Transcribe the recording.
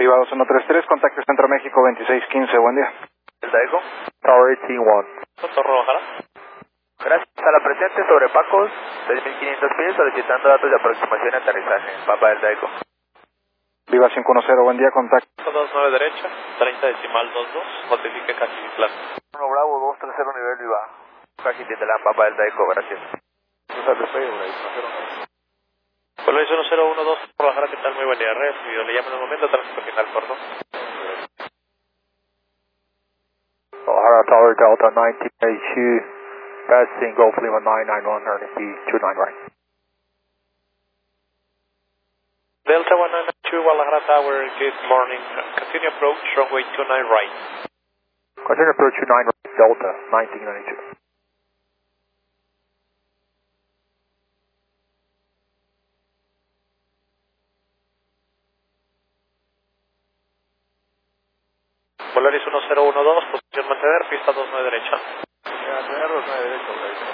Viva 2133, contacto Centro México 2615, buen día. ¿El Daigo? Tower 18. Torro, ojalá. Gracias a la presente sobre Pacos, 6.500 pies, solicitando datos de aproximación y aterrizaje. Papa del Daigo. Viva 510, buen día, contacto. 29 derecha, 30 decimal 22, notifique Cajititlán. 1 Bravo 230 nivel Viva. Cajititlán, Papa del Daigo, gracias. Vuelo 1012, por bajar, ¿qué tal? Muy buen día, recibido. Le llamo en un momento, tránsito final, por favor. O'Hara Tower Delta 1982, passing Gulf Lima 991, RNC 29 right. Delta 192, Guadalajara Tower, good morning. Continue approach, runway 29 right. Continue approach 29 right, Delta 1992. Volaris 1012, posición mantener, pista 29 derecha. Mantener 29 derecha,